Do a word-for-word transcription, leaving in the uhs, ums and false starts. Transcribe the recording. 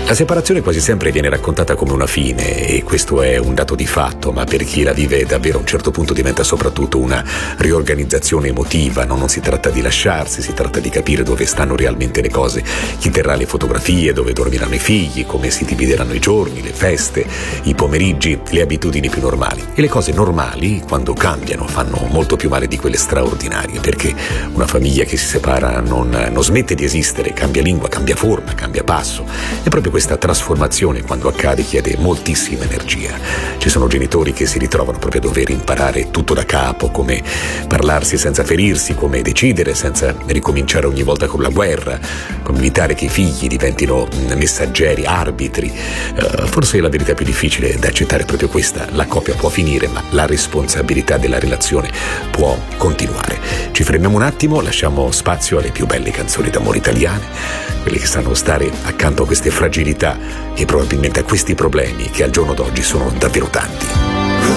La separazione quasi sempre viene raccontata come una fine, e questo è un dato di fatto, ma per chi la vive davvero a un certo punto diventa soprattutto una riorganizzazione emotiva. No? Non si tratta di lasciarsi, si tratta di capire dove stanno realmente le cose, chi terrà le fotografie, dove dormiranno i figli, come si divideranno i giorni, le feste, i pomeriggi, le abitudini più normali. E le cose normali, quando cambiano, fanno molto più male di quelle straordinarie, perché una famiglia che si separa non, non smette di esistere, cambia lingua, cambia forma, cambia passo. E proprio questa trasformazione, quando accade, chiede moltissima energia. Ci sono genitori che si ritrovano proprio a dover imparare tutto da capo, come parlarsi senza ferirsi, come decidere senza ricominciare ogni volta con la guerra, come evitare che i figli diventino messaggeri, arbitri. Uh, forse la verità più difficile da accettare è proprio questa: la coppia può finire, ma la responsabilità della relazione può continuare. Ci fermiamo un attimo, lasciamo spazio alle più belle canzoni d'amore italiane, quelle che sanno stare accanto a queste fragilità e probabilmente a questi problemi che al giorno d'oggi sono davvero tanti.